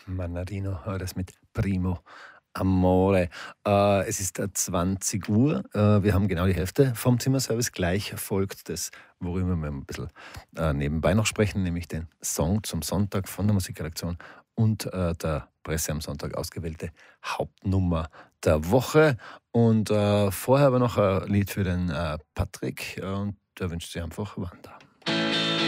Manarino, das mit Primo Amore. Es ist 20 Uhr. Wir haben genau die Hälfte vom Zimmerservice. Gleich folgt das, worüber wir ein bisschen nebenbei noch sprechen, nämlich den Song zum Sonntag von der Musikredaktion und der Presse am Sonntag ausgewählte Hauptnummer der Woche. Und vorher aber noch ein Lied für den Patrick und der wünscht sich einfach Wanda.